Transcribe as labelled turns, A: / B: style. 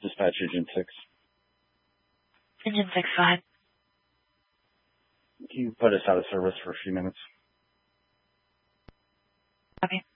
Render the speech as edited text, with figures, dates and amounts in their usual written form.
A: Dispatch Agent 6.
B: Engine 6, go ahead.
A: Can you put us out of service for a few minutes?
B: Copy.